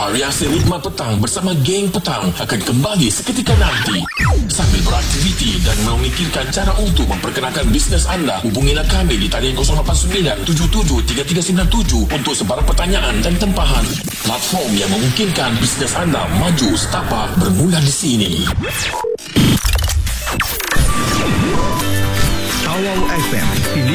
Variasi ritma petang bersama geng petang akan kembali seketika nanti. Sambil beraktiviti dan memikirkan cara untuk memperkenalkan bisnes anda, hubungilah kami di talian 089-773397 untuk sebarang pertanyaan dan tempahan. Platform yang memungkinkan bisnes anda maju setapak bermula di sini. Tawau FM.